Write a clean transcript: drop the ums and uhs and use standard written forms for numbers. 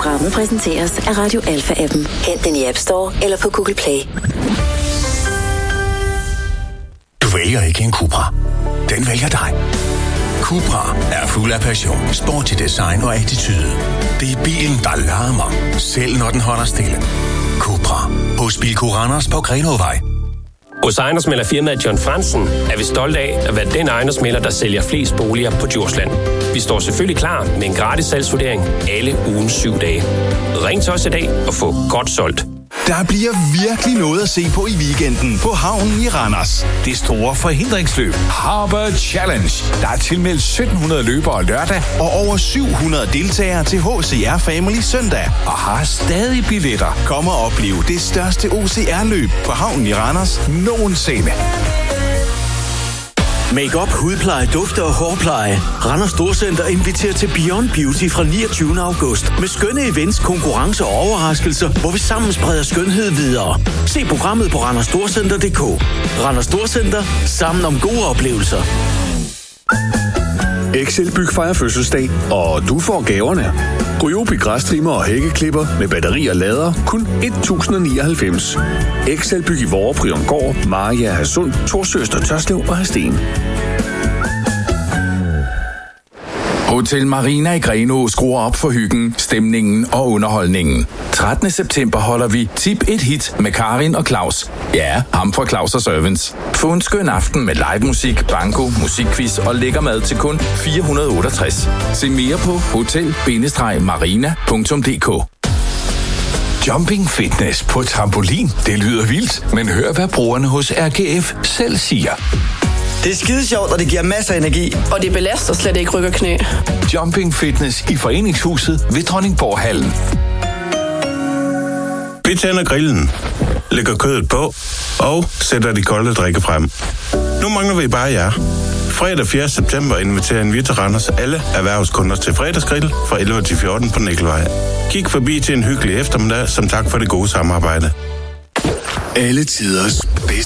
Programmet præsenteres af Radio Alpha-appen. Hent den i App Store eller på Google Play. Du vælger ikke en Cupra. Den vælger dig. Cupra er fuld af passion, sporty design og attitude. Det er bilen, der larmer, selv når den holder stille. Cupra. Hos Bilko Randers på Grenovej. Hos ejendomsmægler firmaet John Fransen er vi stolte af at være den ejendomsmægler, der sælger flest boliger på Djursland. Vi står selvfølgelig klar med en gratis salgsvurdering alle ugens 7 dage. Ring til os i dag og få godt solgt. Der bliver virkelig noget at se på i weekenden på havnen i Randers. Det store forhindringsløb Harbour Challenge. Der er tilmeldt 1700 løbere lørdag og over 700 deltagere til HCR Family søndag. Og har stadig billetter. Kom og opleve det største OCR-løb på havnen i Randers nogensinde. Make-up, hudpleje, dufte og hårpleje. Randers Storcenter inviterer til Beyond Beauty fra 29. august. Med skønne events, konkurrencer og overraskelser, hvor vi sammen spreder skønhed videre. Se programmet på randerstorcenter.dk. Randers Storcenter. Sammen om gode oplevelser. Excelbyg fejrer fødselsdag, og du får gaverne. Ryobi græstrimmer og hækkeklipper med batteri og lader kun 1099. Excelbyg i Vorre, Priongård, Maria, Hadsund, Torsøster, Tørslev og Hadsten. Hotel Marina i Grenaa skruer op for hyggen, stemningen og underholdningen. 13. september holder vi Tip et hit med Karin og Claus. Ja, ham fra Claus og Servants. Få en skøn aften med live musik, banko, musikquiz og lækker mad til kun 468. Se mere på hotel-marina.dk. Jumping fitness på trampolin. Det lyder vildt, men hør hvad brugerne hos RGF selv siger. Det er skide sjovt, og det giver masser af energi. Og det belaster slet ikke ryg og knæ. Jumping fitness i Foreningshuset ved Dronningborghallen. Vi tænder grillen, lægger kødet på og sætter de kolde drikke frem. Nu mangler vi bare jer. Fredag 4. september inviterer vi til Randers alle erhvervskunder til fredagsgrill fra 11 til 14 på Nikkelvej. Kig forbi til en hyggelig eftermiddag som tak for det gode samarbejde. Alle tiders bedste.